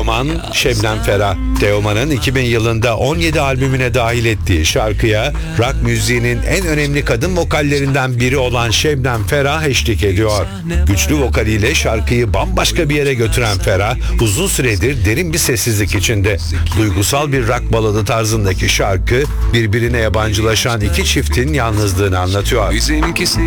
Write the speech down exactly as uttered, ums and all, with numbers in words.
Teoman, Şebnem Ferah. Teoman'ın iki bin yılında on yedi albümüne dahil ettiği şarkıya rock müziğinin en önemli kadın vokallerinden biri olan Şebnem Ferah eşlik ediyor. Güçlü vokaliyle şarkıyı bambaşka bir yere götüren Ferah, uzun süredir derin bir sessizlik içinde. Duygusal bir rock baladı tarzındaki şarkı, birbirine yabancılaşan iki çiftin yalnızlığını anlatıyor. Bizimkisi